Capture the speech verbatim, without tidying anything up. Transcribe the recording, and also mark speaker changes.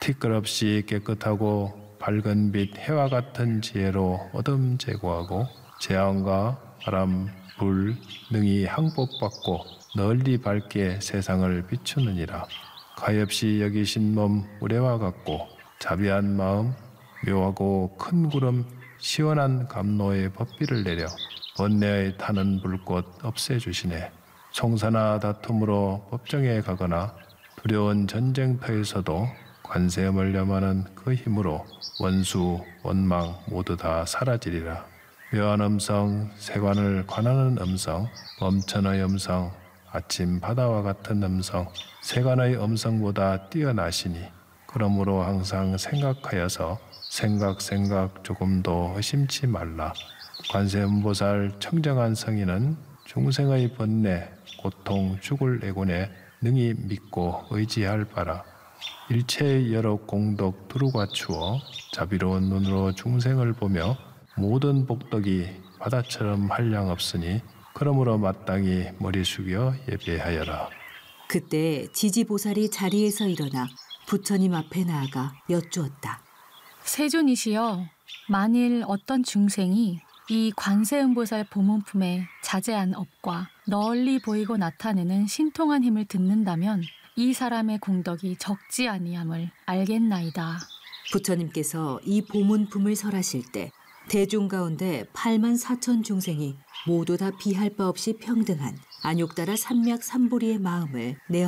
Speaker 1: 티끌 없이 깨끗하고 밝은 빛 해와 같은 지혜로 어둠 제거하고 재앙과 바람, 불 능히 항복받고 널리 밝게 세상을 비추느니라. 가엾이 여기신 몸 우레와 같고 자비한 마음 묘하고 큰 구름 시원한 감로의 법비를 내려 번뇌에 타는 불꽃 없애주시네. 송사나 다툼으로 법정에 가거나 두려운 전쟁터에서도 관세음을 염하는 그 힘으로 원수, 원망 모두 다 사라지리라. 묘한 음성, 세관을 관하는 음성, 범천의 음성, 아침 바다와 같은 음성, 세간의 음성보다 뛰어나시니 그러므로 항상 생각하여서 생각 생각 조금도 의심치 말라. 관세음보살 청정한 성인은 중생의 번뇌, 고통, 죽을 애곤에 능히 믿고 의지할 바라. 일체의 여러 공덕 두루가 추어 자비로운 눈으로 중생을 보며 모든 복덕이 바다처럼 한량없으니 그러므로 마땅히 머리 숙여 예배하여라.
Speaker 2: 그때 지지보살이 자리에서 일어나 부처님 앞에 나아가 여쭈었다.
Speaker 3: 세존이시여, 만일 어떤 중생이 이 관세음보살 보문품의 자제한 업과 널리 보이고 나타내는 신통한 힘을 듣는다면 이 사람의 공덕이 적지 아니함을 알겠나이다.
Speaker 2: 부처님께서 이 보문품을 설하실 때 대중 가운데 팔만 사천 중생이 모두 다 비할 바 없이 평등한 안욕따라 삼맥삼보리의 마음을 내어